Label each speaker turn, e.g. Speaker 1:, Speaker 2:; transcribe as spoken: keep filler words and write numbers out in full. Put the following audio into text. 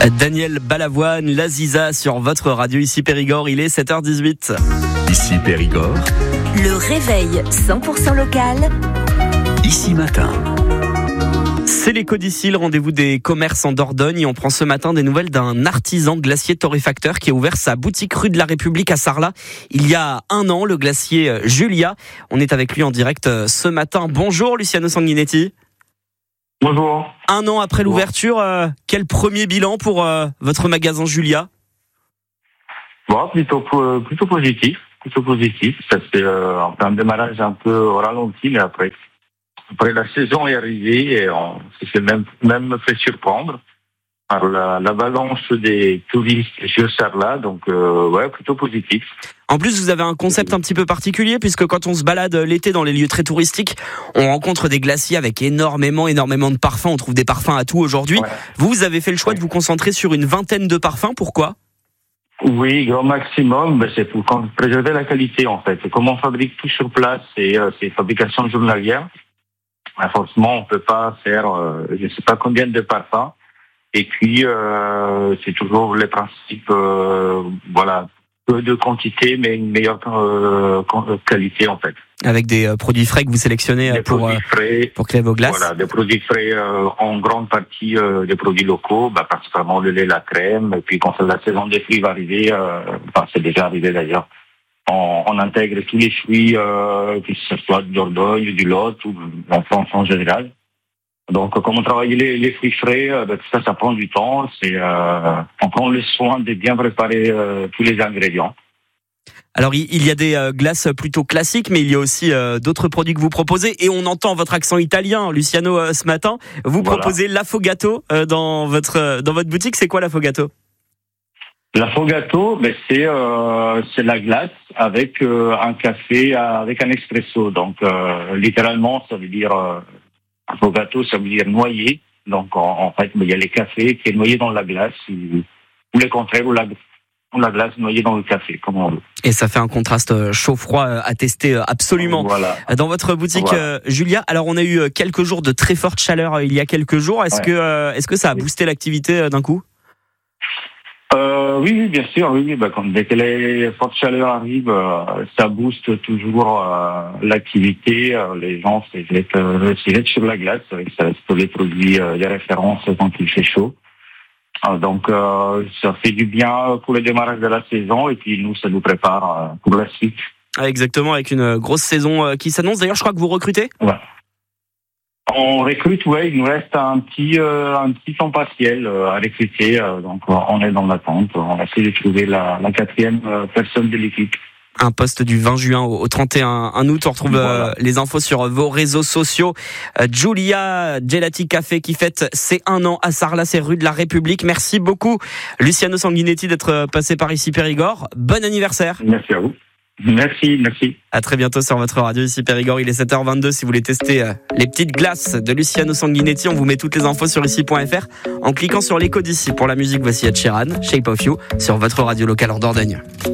Speaker 1: Daniel Balavoine, La Ziza sur votre radio ici Périgord, il est sept heures dix-huit.
Speaker 2: Ici Périgord.
Speaker 3: Le réveil cent pour cent local.
Speaker 2: Ici Matin.
Speaker 1: C'est l'écho d'ici, le rendez-vous des commerces en Dordogne. Et on prend ce matin des nouvelles d'un artisan glacier torréfacteur qui a ouvert sa boutique rue de la République à Sarlat il y a un an, le glacier Julia. On est avec lui en direct ce matin. Bonjour Luciano Sanguinetti.
Speaker 4: Bonjour.
Speaker 1: Un an après l'ouverture, euh, quel premier bilan pour euh, votre magasin Julia ?
Speaker 4: Bon, plutôt plutôt positif, plutôt positif. Ça c'est euh, un démarrage un peu ralenti, mais après, après la saison est arrivée et on s'est même même fait surprendre par la, la balance des touristes sur Sarlat, donc euh, ouais, plutôt positif.
Speaker 1: En plus, vous avez un concept un petit peu particulier, puisque quand on se balade l'été dans les lieux très touristiques, on rencontre des glaciers avec énormément, énormément de parfums. On trouve des parfums à tout aujourd'hui. Ouais. Vous, vous avez fait le choix de vous concentrer sur une vingtaine de parfums. Pourquoi ?
Speaker 4: Oui, grand maximum, ben c'est pour préserver la qualité, en fait. Comme on fabrique tout sur place, et euh, c'est fabrication journalière, ben forcément, on peut pas faire, euh, je sais pas combien de parfums. Et puis, euh, c'est toujours les principes, euh, voilà, peu de quantité, mais une meilleure euh, qualité, en fait.
Speaker 1: Avec des euh, produits frais que vous sélectionnez
Speaker 4: des
Speaker 1: pour, euh, frais, pour créer vos glaces.
Speaker 4: Voilà, des produits frais, euh, en grande partie euh, des produits locaux, bah, principalement le lait, la crème. Et puis, quand la saison des fruits va arriver, euh, enfin, c'est déjà arrivé d'ailleurs, on, on intègre tous les fruits, euh, que ce soit de Dordogne, du Lot ou en France en général. Donc, comme on travaille les, les fruits frais, euh, ben, tout ça, ça prend du temps. C'est, euh, on prend le soin de bien préparer euh, tous les ingrédients.
Speaker 1: Alors, il y a des euh, glaces plutôt classiques, mais il y a aussi euh, d'autres produits que vous proposez. Et on entend votre accent italien, Luciano, euh, ce matin. Vous voilà. proposez l'affogato euh, dans votre euh, dans votre boutique. C'est quoi l'affogato ?
Speaker 4: L'affogato, ben, c'est euh, c'est la glace avec euh, un café, avec un espresso. Donc, euh, littéralement, ça veut dire... Euh, Affogato, ça veut dire noyer. Donc, en, en fait, il y a les cafés qui est noyé dans la glace, ou, ou le contraire, ou la, ou la glace noyée dans le café, comme on veut.
Speaker 1: Et ça fait un contraste chaud-froid à tester absolument.
Speaker 4: Voilà.
Speaker 1: Dans votre boutique, voilà. euh, Julia, alors on a eu quelques jours de très forte chaleur euh, il y a quelques jours. Est-ce ouais. que, euh, est-ce que ça a boosté l'activité euh, d'un coup ?
Speaker 4: Euh, oui, oui, bien sûr, oui, oui. Bah, quand dès que les fortes chaleurs arrivent, euh, ça booste toujours euh, l'activité. Euh, les gens se jettent, euh, se jettent sur la glace. Ça reste les produits, euh, les références quand il fait chaud. Euh, donc, euh, ça fait du bien pour le démarrage de la saison et puis nous, ça nous prépare euh, pour la suite.
Speaker 1: Ah, exactement, avec une grosse saison euh, qui s'annonce. D'ailleurs, je crois que vous recrutez ?
Speaker 4: Ouais. On recrute, ouais, il nous reste un petit euh, un petit temps partiel euh, à recruter, euh, donc on est dans l'attente. On essaie de trouver la, la quatrième euh, personne de l'équipe.
Speaker 1: Un poste du vingt juin au trente et un août. On retrouve voilà. euh, les infos sur vos réseaux sociaux. Euh, Julia Gelati Café qui fête ses un an à Sarlat, c'est rue de la République. Merci beaucoup Luciano Sanguinetti d'être passé par ici Périgord. Bon anniversaire.
Speaker 4: Merci à vous. Merci, merci.
Speaker 1: À très bientôt sur votre radio ici Périgord. Il est sept heures vingt-deux. Si vous voulez tester euh, les petites glaces de Luciano Sanguinetti, on vous met toutes les infos sur ici point f r en cliquant sur l'écho d'ici. Pour la musique, voici Ed Sheeran, Shape of You, sur votre radio locale en Dordogne.